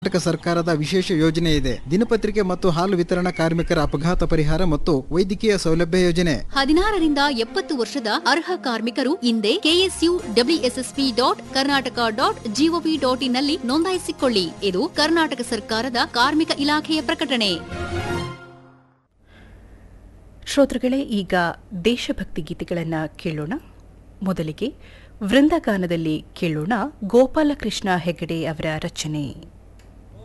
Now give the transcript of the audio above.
ಕರ್ನಾಟಕ ಸರ್ಕಾರದ ವಿಶೇಷ ಯೋಜನೆ ಇದೆ. ದಿನಪತ್ರಿಕೆ ಮತ್ತು ಹಾಲು ವಿತರಣಾ ಕಾರ್ಮಿಕರ ಅಪಘಾತ ಪರಿಹಾರ ಮತ್ತು ವೈದ್ಯಕೀಯ ಸೌಲಭ್ಯ ಯೋಜನೆ. 16 ರಿಂದ 70 ವರ್ಷದ ಅರ್ಹ ಕಾರ್ಮಿಕರು ಇಂದೇ ksuwssp.karnataka.gov.in ನಲ್ಲಿ ನೋಂದಾಯಿಸಿಕೊಳ್ಳಿ. ಇದು ಕರ್ನಾಟಕ ಸರ್ಕಾರದ ಕಾರ್ಮಿಕ ಇಲಾಖೆಯ ಪ್ರಕಟಣೆ. ಶ್ರೋತೃಗಳೇ, ಈಗ ದೇಶಭಕ್ತಿ ಗೀತೆಗಳನ್ನು ಕೇಳೋಣ. ಮೊದಲಿಗೆ ವೃಂದಗಾನದಲ್ಲಿ ಕೇಳೋಣ ಗೋಪಾಲಕೃಷ್ಣ ಹೆಗಡೆ ಅವರ ರಚನೆ.